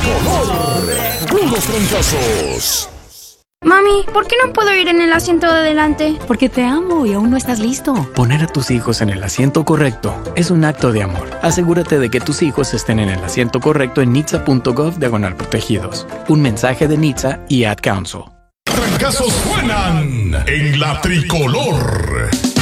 tricolor. Puros trancazos. Mami, ¿por qué no puedo ir en el asiento de adelante? Porque te amo y aún no estás listo. Poner a tus hijos en el asiento correcto es un acto de amor. Asegúrate de que tus hijos estén en el asiento correcto en nitsa.gov/protegidos. Un mensaje de NHTSA y Ad Council. Trancazos suenan en la tricolor.